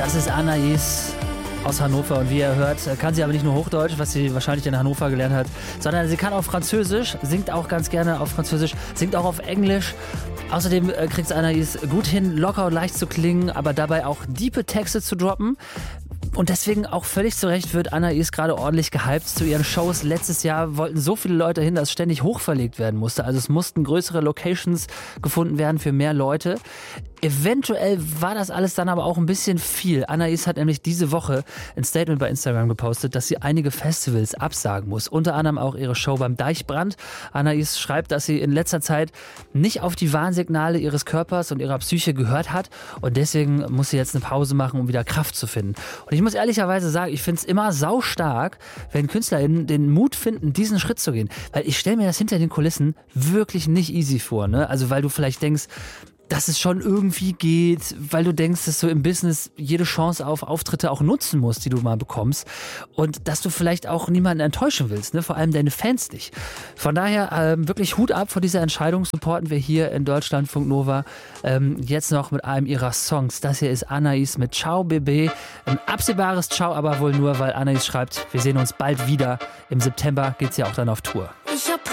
Das ist Anais aus Hannover und wie ihr hört, kann sie aber nicht nur Hochdeutsch, was sie wahrscheinlich in Hannover gelernt hat, sondern sie kann auch Französisch, singt auch ganz gerne auf Französisch, singt auch auf Englisch. Außerdem kriegt es Anais gut hin, locker und leicht zu klingen, aber dabei auch diepe Texte zu droppen. Und deswegen auch völlig zu Recht wird Anais gerade ordentlich gehypt zu ihren Shows. Letztes Jahr wollten so viele Leute hin, dass ständig hochverlegt werden musste. Also es mussten größere Locations gefunden werden für mehr Leute. Eventuell war das alles dann aber auch ein bisschen viel. Anais hat nämlich diese Woche ein Statement bei Instagram gepostet, dass sie einige Festivals absagen muss. Unter anderem auch ihre Show beim Deichbrand. Anais schreibt, dass sie in letzter Zeit nicht auf die Warnsignale ihres Körpers und ihrer Psyche gehört hat. Und deswegen muss sie jetzt eine Pause machen, um wieder Kraft zu finden. Und ich muss ehrlicherweise sagen, ich finde es immer saustark, wenn KünstlerInnen den Mut finden, diesen Schritt zu gehen. Weil ich stelle mir das hinter den Kulissen wirklich nicht easy vor. Ne? Also weil du vielleicht denkst, dass es schon irgendwie geht, weil du denkst, dass du im Business jede Chance auf Auftritte auch nutzen musst, die du mal bekommst und dass du vielleicht auch niemanden enttäuschen willst, ne? Vor allem deine Fans nicht. Von daher wirklich Hut ab vor dieser Entscheidung, supporten wir hier in Deutschlandfunk Nova jetzt noch mit einem ihrer Songs. Das hier ist Anais mit Ciao Bébé, ein absehbares Ciao, aber wohl nur, weil Anais schreibt, wir sehen uns bald wieder. Im September geht's ja auch dann auf Tour. Ich hab